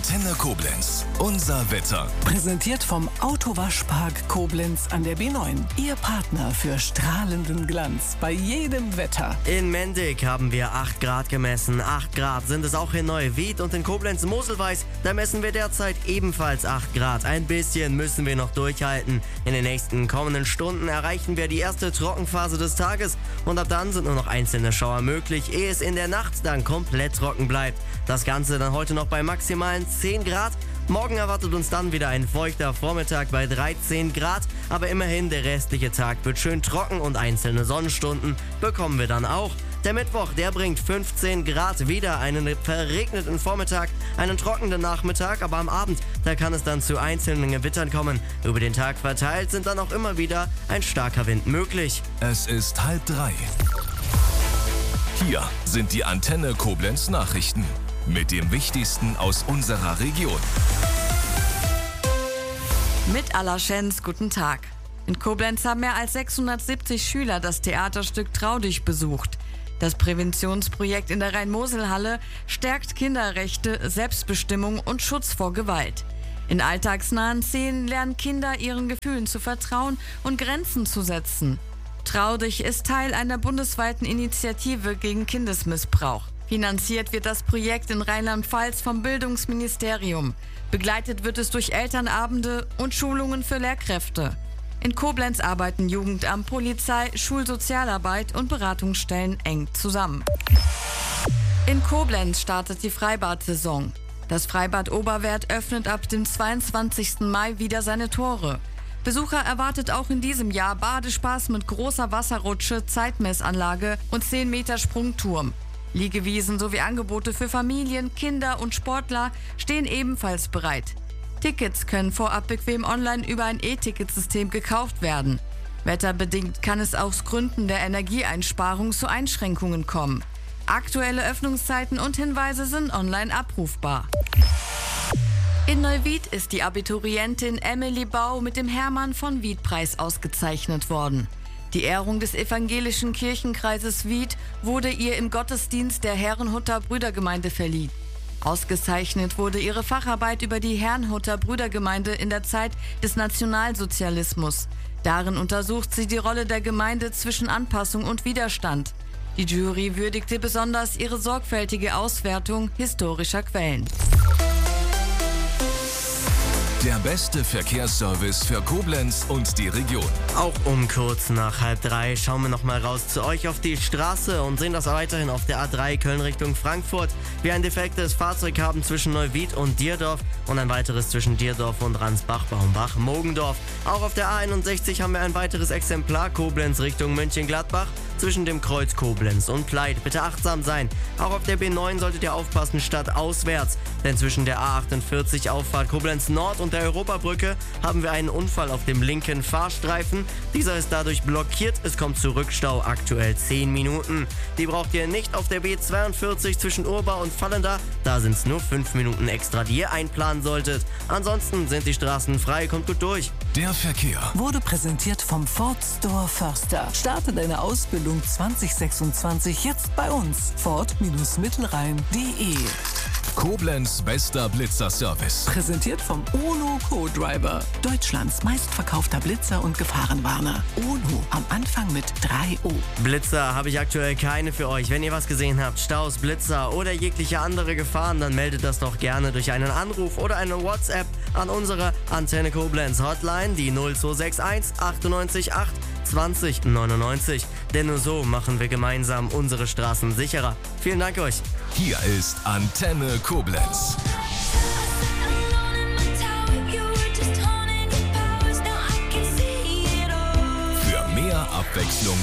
Antenne Koblenz. Unser Wetter. Präsentiert vom Autowaschpark Koblenz an der B9. Ihr Partner für strahlenden Glanz bei jedem Wetter. In Mendig haben wir 8 Grad gemessen. 8 Grad sind es auch in Neuwied und in Koblenz-Moselweiß. Da messen wir derzeit ebenfalls 8 Grad. Ein bisschen müssen wir noch durchhalten. In den nächsten kommenden Stunden erreichen wir die erste Trockenphase des Tages und ab dann sind nur noch einzelne Schauer möglich, ehe es in der Nacht dann komplett trocken bleibt. Das Ganze dann heute noch bei maximalen 10 Grad. Morgen erwartet uns dann wieder ein feuchter Vormittag bei 13 Grad, aber immerhin der restliche Tag wird schön trocken und einzelne Sonnenstunden bekommen wir dann auch. Der Mittwoch, der bringt 15 Grad, wieder einen verregneten Vormittag, einen trockenen Nachmittag, aber am Abend, da kann es dann zu einzelnen Gewittern kommen. Über den Tag verteilt sind dann auch immer wieder ein starker Wind möglich. Es ist 2:30. Hier sind die Antenne Koblenz Nachrichten mit dem Wichtigsten aus unserer Region. Mit Allerschenz, guten Tag. In Koblenz haben mehr als 670 Schüler das Theaterstück Trau dich besucht. Das Präventionsprojekt in der Rhein-Mosel-Halle stärkt Kinderrechte, Selbstbestimmung und Schutz vor Gewalt. In alltagsnahen Szenen lernen Kinder, ihren Gefühlen zu vertrauen und Grenzen zu setzen. Trau dich ist Teil einer bundesweiten Initiative gegen Kindesmissbrauch. Finanziert wird das Projekt in Rheinland-Pfalz vom Bildungsministerium. Begleitet wird es durch Elternabende und Schulungen für Lehrkräfte. In Koblenz arbeiten Jugendamt, Polizei, Schulsozialarbeit und Beratungsstellen eng zusammen. In Koblenz startet die Freibad-Saison. Das Freibad Oberwerth öffnet ab dem 22. Mai wieder seine Tore. Besucher erwartet auch in diesem Jahr Badespaß mit großer Wasserrutsche, Zeitmessanlage und 10 Meter Sprungturm. Liegewiesen sowie Angebote für Familien, Kinder und Sportler stehen ebenfalls bereit. Tickets können vorab bequem online über ein E-Ticketsystem gekauft werden. Wetterbedingt kann es aus Gründen der Energieeinsparung zu Einschränkungen kommen. Aktuelle Öffnungszeiten und Hinweise sind online abrufbar. In Neuwied ist die Abiturientin Emily Bau mit dem Hermann-von-Wied-Preis ausgezeichnet worden. Die Ehrung des evangelischen Kirchenkreises Wied wurde ihr im Gottesdienst der Herrnhuter Brüdergemeinde verliehen. Ausgezeichnet wurde ihre Facharbeit über die Herrnhuter Brüdergemeinde in der Zeit des Nationalsozialismus. Darin untersucht sie die Rolle der Gemeinde zwischen Anpassung und Widerstand. Die Jury würdigte besonders ihre sorgfältige Auswertung historischer Quellen. Der beste Verkehrsservice für Koblenz und die Region. Auch um kurz nach 2:30 schauen wir nochmal raus zu euch auf die Straße und sehen das weiterhin auf der A3 Köln Richtung Frankfurt. Wir ein defektes Fahrzeug haben zwischen Neuwied und Dierdorf und ein weiteres zwischen Dierdorf und Ransbach-Baumbach-Mogendorf. Auch auf der A61 haben wir ein weiteres Exemplar Koblenz Richtung Mönchengladbach zwischen dem Kreuz Koblenz und Pleit. Bitte achtsam sein. Auch auf der B9 solltet ihr aufpassen, stadtauswärts. Denn zwischen der A48 Auffahrt Koblenz Nord und der Europabrücke haben wir einen Unfall auf dem linken Fahrstreifen. Dieser ist dadurch blockiert. Es kommt zu Rückstau, aktuell 10 Minuten. Die braucht ihr nicht auf der B42 zwischen Urbau und Vallenda. Da sind es nur 5 Minuten extra, die ihr einplanen solltet. Ansonsten sind die Straßen frei, kommt gut durch. Der Verkehr Wurde präsentiert vom Ford Store Förster. Starte deine Ausbildung 2026 jetzt bei uns. Ford-Mittelrhein.de. Koblenz bester Blitzer-Service. Präsentiert vom UNO Co-Driver. Deutschlands meistverkaufter Blitzer und Gefahrenwarner. UNO am Anfang mit 3O. Blitzer habe ich aktuell keine für euch. Wenn ihr was gesehen habt, Staus, Blitzer oder jegliche andere Gefahren, dann meldet das doch gerne durch einen Anruf oder eine WhatsApp an unsere Antenne Koblenz Hotline, die 0261 98 8 20 99. Denn nur so machen wir gemeinsam unsere Straßen sicherer. Vielen Dank euch. Hier ist Antenne Koblenz. Für mehr Abwechslung